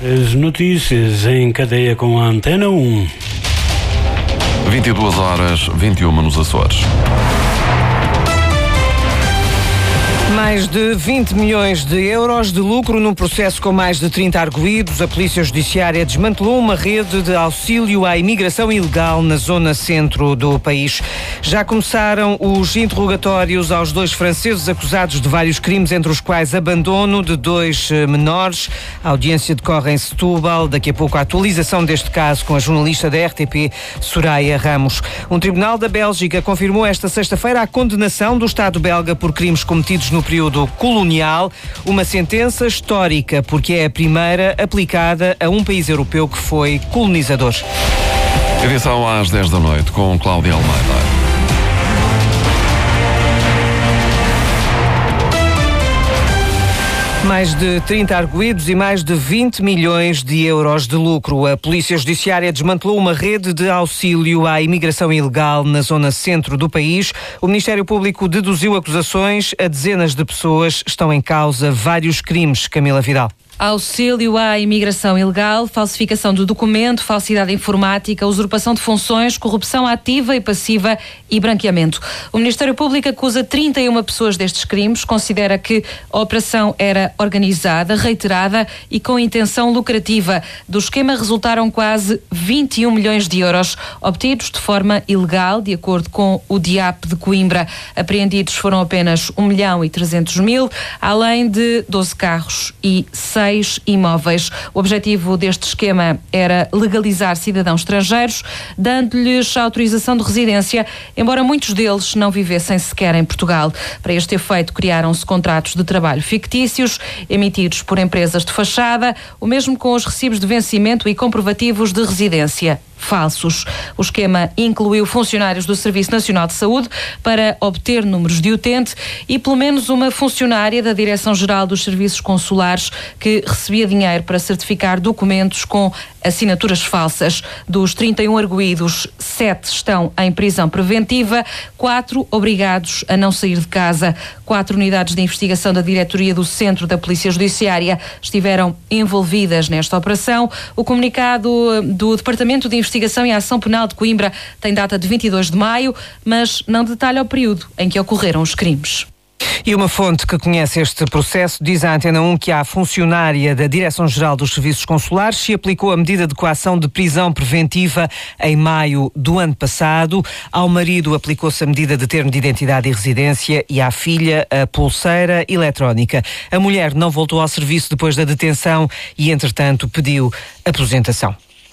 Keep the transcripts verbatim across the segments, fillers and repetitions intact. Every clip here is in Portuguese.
As notícias em cadeia com a Antena um. vinte e duas horas, vinte e uma nos Açores. Mais de vinte milhões de euros de lucro num processo com mais de trinta arguidos. A Polícia Judiciária desmantelou uma rede de auxílio à imigração ilegal na zona centro do país. Já começaram os interrogatórios aos dois franceses acusados de vários crimes, entre os quais abandono de dois menores. A audiência decorre em Setúbal. Daqui a pouco a atualização deste caso com a jornalista da R T P, Soraya Ramos. Um tribunal da Bélgica confirmou esta sexta-feira a condenação do Estado belga por crimes cometidos no período colonial, uma sentença histórica porque é a primeira aplicada a um país europeu que foi colonizador. Edição às dez da noite com Cláudia Almeida. Mais de trinta arguidos e mais de vinte milhões de euros de lucro. A Polícia Judiciária desmantelou uma rede de auxílio à imigração ilegal na zona centro do país. O Ministério Público deduziu acusações a dezenas de pessoas. Estão em causa vários crimes. Camila Vidal. Auxílio à imigração ilegal, falsificação do documento, falsidade informática, usurpação de funções, corrupção ativa e passiva e branqueamento. O Ministério Público acusa trinta e uma pessoas destes crimes, considera que a operação era organizada, reiterada e com intenção lucrativa. Do esquema resultaram quase vinte e um milhões de euros, obtidos de forma ilegal, de acordo com o D I A P de Coimbra. Apreendidos foram apenas um milhão e trezentos mil, além de doze carros e seis imóveis. O objetivo deste esquema era legalizar cidadãos estrangeiros, dando-lhes autorização de residência, embora muitos deles não vivessem sequer em Portugal. Para este efeito, criaram-se contratos de trabalho fictícios, emitidos por empresas de fachada, o mesmo com os recibos de vencimento e comprovativos de residência falsos. O esquema incluiu funcionários do Serviço Nacional de Saúde para obter números de utente e pelo menos uma funcionária da Direção-Geral dos Serviços Consulares que recebia dinheiro para certificar documentos com assinaturas falsas. Dos trinta e um arguidos, sete estão em prisão preventiva, quatro obrigados a não sair de casa. Quatro unidades de investigação da Diretoria do Centro da Polícia Judiciária estiveram envolvidas nesta operação. O comunicado do Departamento de Investigação e Ação Penal de Coimbra tem data de vinte e dois de maio, mas não detalha o período em que ocorreram os crimes. E uma fonte que conhece este processo diz à Antena um que a funcionária da Direção-Geral dos Serviços Consulares se aplicou a medida de coação de prisão preventiva em maio do ano passado. Ao marido aplicou-se a medida de termo de identidade e residência e à filha a pulseira eletrónica. A mulher não voltou ao serviço depois da detenção e, entretanto, pediu aposentação.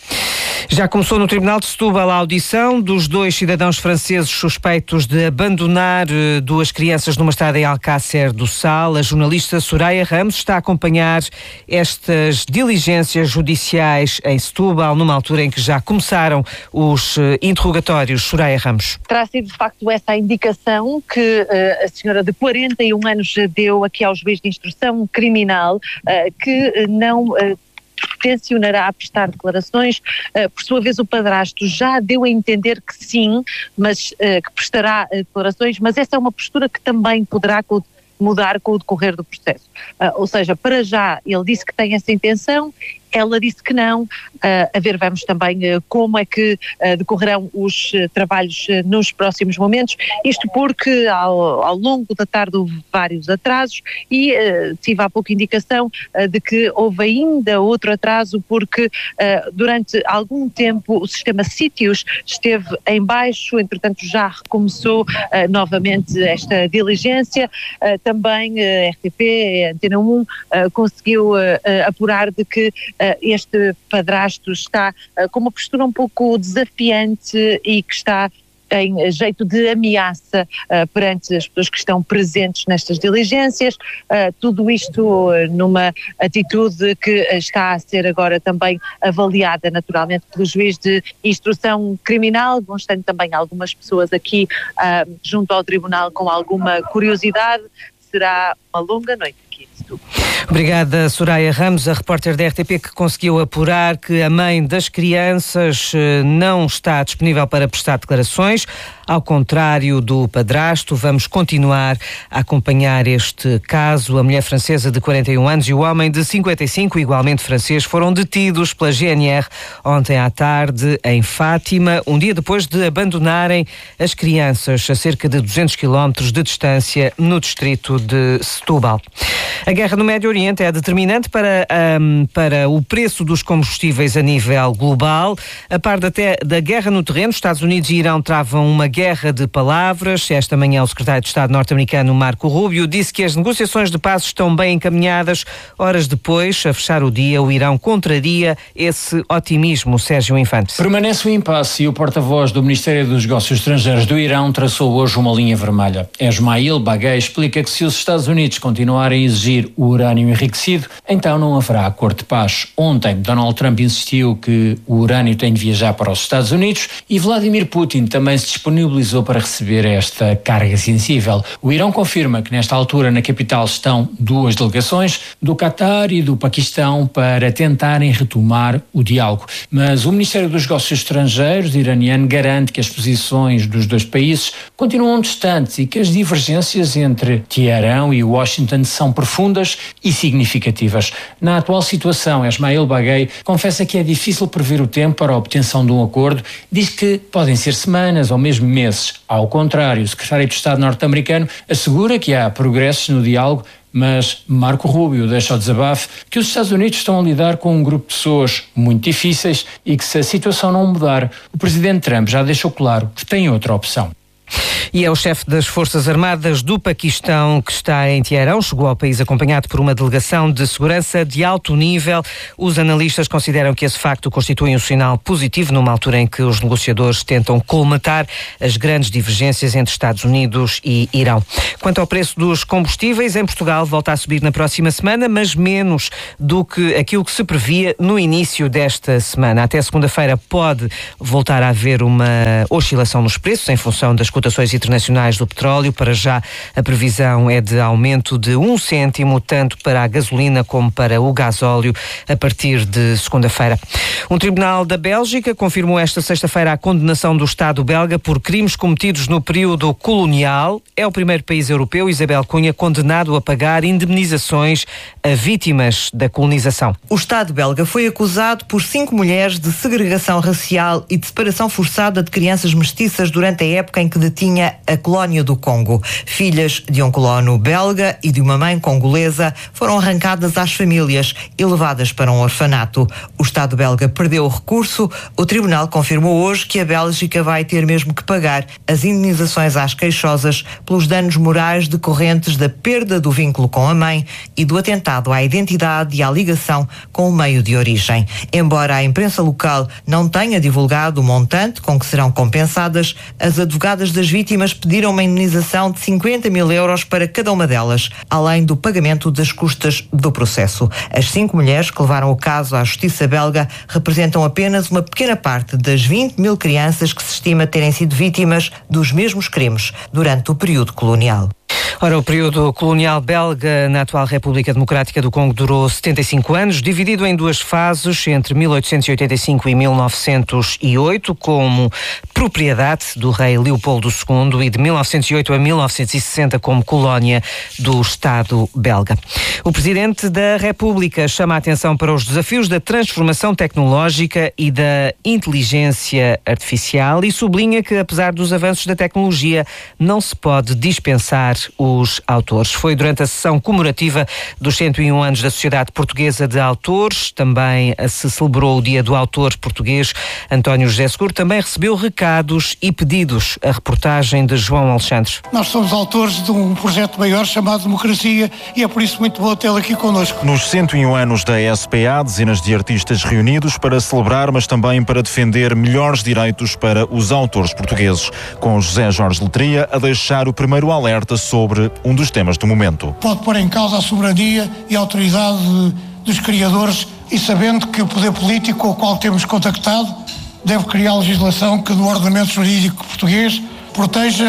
Já começou no Tribunal de Setúbal a audição dos dois cidadãos franceses suspeitos de abandonar duas crianças numa estrada em Alcácer do Sal. A jornalista Soraya Ramos está a acompanhar estas diligências judiciais em Setúbal, numa altura em que já começaram os interrogatórios. Soraya Ramos. Terá sido, de facto, essa a indicação que uh, a senhora de quarenta e um anos deu aqui ao juiz de instrução criminal, uh, que não... Uh, tencionará a prestar declarações. Uh, por sua vez, o padrasto já deu a entender que sim, mas uh, que prestará uh, declarações, mas essa é uma postura que também poderá mudar com o decorrer do processo. Uh, ou seja, para já ele disse que tem essa intenção, ela disse que não. Uh, a ver, vamos também uh, como é que uh, decorrerão os uh, trabalhos uh, nos próximos momentos. Isto porque ao, ao longo da tarde houve vários atrasos e uh, tive há pouco indicação uh, de que houve ainda outro atraso porque uh, durante algum tempo o sistema Sítios esteve em baixo, entretanto já recomeçou uh, novamente esta diligência. Uh, também a uh, R T P, a Antena um, uh, conseguiu uh, uh, apurar de que uh, este padrasto está uh, com uma postura um pouco desafiante e que está em jeito de ameaça uh, perante as pessoas que estão presentes nestas diligências, uh, tudo isto uh, numa atitude que está a ser agora também avaliada naturalmente pelo juiz de instrução criminal, vão estando também algumas pessoas aqui uh, junto ao tribunal com alguma curiosidade. Será uma longa noite. aqui em Setúbal. Obrigada, Soraya Ramos, a repórter da R T P, que conseguiu apurar que a mãe das crianças não está disponível para prestar declarações. Ao contrário do padrasto, vamos continuar a acompanhar este caso. A mulher francesa de quarenta e um anos e o homem de cinquenta e cinco, igualmente francês, foram detidos pela G N R ontem à tarde em Fátima, um dia depois de abandonarem as crianças a cerca de duzentos quilómetros de distância no distrito de Setúbal. A guerra no Médio Oriente é determinante para, um, para o preço dos combustíveis a nível global. A par da, te- da guerra no terreno, Estados Unidos e Irão travam uma guerra de palavras. Esta manhã o secretário de Estado norte-americano Marco Rubio disse que as negociações de paz estão bem encaminhadas. Horas depois, a fechar o dia, o Irão contraria esse otimismo. Sérgio Infante. Permanece o impasse e o porta-voz do Ministério dos Negócios Estrangeiros do Irão traçou hoje uma linha vermelha. Esmail Baghei explica que se os Estados Unidos continuarem a exigir o urânio enriquecido, então não haverá acordo de paz. Ontem, Donald Trump insistiu que o urânio tem de viajar para os Estados Unidos e Vladimir Putin também se disponibilizou para receber esta carga sensível. O Irão confirma que nesta altura na capital estão duas delegações, do Qatar e do Paquistão, para tentarem retomar o diálogo. Mas o Ministério dos Negócios Estrangeiros iraniano garante que as posições dos dois países continuam distantes e que as divergências entre Teherão e Washington são profundas e significativas. Na atual situação, Esmail Baghei confessa que é difícil prever o tempo para a obtenção de um acordo. Diz que podem ser semanas ou mesmo meses. Ao contrário, o secretário de Estado norte-americano assegura que há progressos no diálogo, mas Marco Rubio deixa ao desabafo que os Estados Unidos estão a lidar com um grupo de pessoas muito difíceis e que, se a situação não mudar, o presidente Trump já deixou claro que tem outra opção. E é o chefe das Forças Armadas do Paquistão que está em Teherão. Chegou ao país acompanhado por uma delegação de segurança de alto nível. Os analistas consideram que esse facto constitui um sinal positivo numa altura em que os negociadores tentam colmatar as grandes divergências entre Estados Unidos e Irão. Quanto ao preço dos combustíveis, em Portugal volta a subir na próxima semana, mas menos do que aquilo que se previa no início desta semana. Até segunda-feira pode voltar a haver uma oscilação nos preços em função das cotações internacionais do petróleo. Para já, a previsão é de aumento de um cêntimo, tanto para a gasolina como para o gasóleo, a partir de segunda-feira. Um tribunal da Bélgica confirmou esta sexta-feira a condenação do Estado belga por crimes cometidos no período colonial. É o primeiro país europeu, Isabel Cunha, condenado a pagar indemnizações a vítimas da colonização. O Estado belga foi acusado por cinco mulheres de segregação racial e de separação forçada de crianças mestiças durante a época em que detinha a colónia do Congo. Filhas de um colono belga e de uma mãe congolesa foram arrancadas às famílias e levadas para um orfanato. O Estado belga perdeu o recurso. O tribunal confirmou hoje que a Bélgica vai ter mesmo que pagar as indenizações às queixosas pelos danos morais decorrentes da perda do vínculo com a mãe e do atentado à identidade e à ligação com o meio de origem. Embora a imprensa local não tenha divulgado o montante com que serão compensadas, as advogadas das vítimas pediram uma indenização de cinquenta mil euros para cada uma delas, além do pagamento das custas do processo. As cinco mulheres que levaram o caso à justiça belga representam apenas uma pequena parte das vinte mil crianças que se estima terem sido vítimas dos mesmos crimes durante o período colonial. Ora, o período colonial belga na atual República Democrática do Congo durou setenta e cinco anos, dividido em duas fases, entre mil oitocentos e oitenta e cinco e mil novecentos e oito, como propriedade do rei Leopoldo segundo, e de mil novecentos e oito a mil novecentos e sessenta como colónia do Estado belga. O Presidente da República chama a atenção para os desafios da transformação tecnológica e da inteligência artificial e sublinha que, apesar dos avanços da tecnologia, não se pode dispensar os autores. Foi durante a sessão comemorativa dos cento e um anos da Sociedade Portuguesa de Autores. Também se celebrou o Dia do Autor Português. António José Seguro também recebeu recados e pedidos. A reportagem de João Alexandre. Nós somos autores de um projeto maior chamado Democracia e é por isso muito bom tê-lo aqui connosco. Nos cento e um anos da S P A, dezenas de artistas reunidos para celebrar, mas também para defender melhores direitos para os autores portugueses. Com José Jorge Letria a deixar o primeiro alerta sobre um dos temas do momento. Pode pôr em causa a soberania e a autoridade dos criadores e sabendo que o poder político com o qual temos contactado deve criar legislação que no ordenamento jurídico português proteja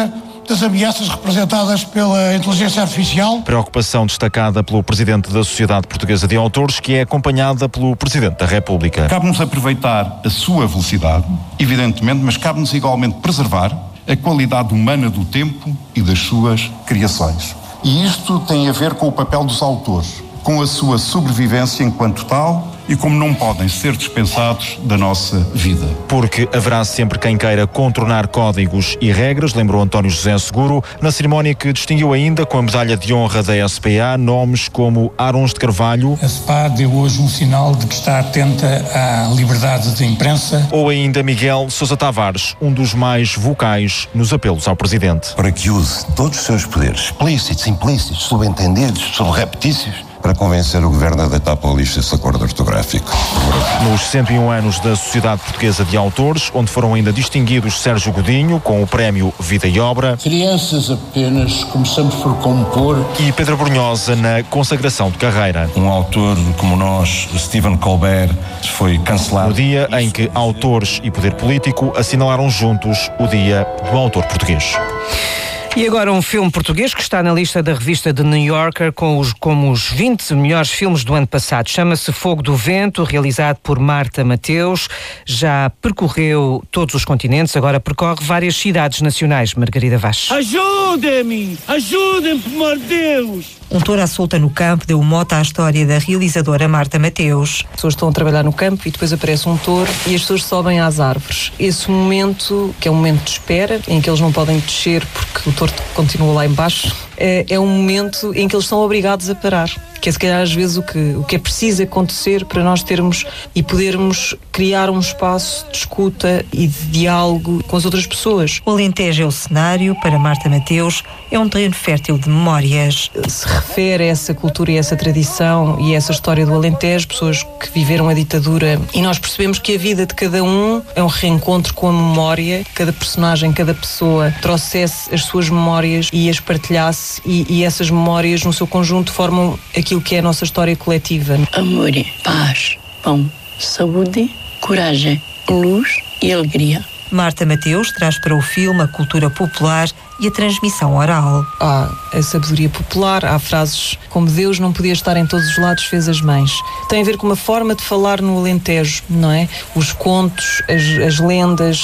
das ameaças representadas pela inteligência artificial. Preocupação destacada pelo Presidente da Sociedade Portuguesa de Autores, que é acompanhada pelo Presidente da República. Cabe-nos aproveitar a sua velocidade, evidentemente, mas cabe-nos igualmente preservar a qualidade humana do tempo e das suas criações. E isto tem a ver com o papel dos autores, com a sua sobrevivência enquanto tal e como não podem ser dispensados da nossa vida. Porque haverá sempre quem queira contornar códigos e regras, lembrou António José Seguro, na cerimónia que distinguiu ainda com a medalha de honra da S P A nomes como Arons de Carvalho. A S P A deu hoje um sinal de que está atenta à liberdade de imprensa. Ou ainda Miguel Sousa Tavares, um dos mais vocais nos apelos ao Presidente. Para que use todos os seus poderes, explícitos, implícitos, subentendidos, subreptícios, para convencer o Governo a deitar para o lixo esse acordo ortográfico. Nos cento e um anos da Sociedade Portuguesa de Autores, onde foram ainda distinguidos Sérgio Godinho, com o prémio Vida e Obra. Crianças apenas, começamos por compor. E Pedro Brunhosa na consagração de carreira. Um autor como nós, Stephen Colbert, foi cancelado. No dia em que autores e poder político assinalaram juntos o Dia do Autor Português. E agora um filme português que está na lista da revista The New Yorker com os, como os vinte melhores filmes do ano passado. Chama-se Fogo do Vento, realizado por Marta Mateus. Já percorreu todos os continentes, agora percorre várias cidades nacionais. Margarida Vaz. Ajudem-me! Ajudem-me, por amor de Deus! Um touro à solta no campo deu mote à história da realizadora Marta Mateus. As pessoas estão a trabalhar no campo e depois aparece um touro e as pessoas sobem às árvores. Esse momento, que é um momento de espera, em que eles não podem descer porque o touro continua lá embaixo, é, é um momento em que eles são obrigados a parar. Que é se calhar às vezes o que, o que é preciso acontecer para nós termos e podermos criar um espaço de escuta e de diálogo com as outras pessoas. O Alentejo é o cenário, para Marta Mateus, é um terreno fértil de memórias. Se refere a essa cultura e essa tradição e essa história do Alentejo, pessoas que viveram a ditadura, e nós percebemos que a vida de cada um é um reencontro com a memória, cada personagem, cada pessoa trouxesse as suas memórias e as partilhasse e, e essas memórias no seu conjunto formam aquilo que é a nossa história coletiva. Amor, paz, pão, saúde, coragem, luz e alegria. Marta Mateus traz para o filme a cultura popular e a transmissão oral. Há a sabedoria popular, há frases como Deus não podia estar em todos os lados, fez as mães. Tem a ver com uma forma de falar no Alentejo, não é? Os contos, as, as lendas,